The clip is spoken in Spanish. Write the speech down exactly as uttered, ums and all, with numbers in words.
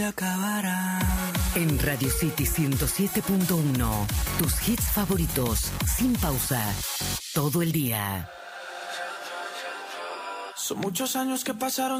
acabará. En Radio City ciento siete punto uno, tus hits favoritos, sin pausa, todo el día. Son muchos años que pasaron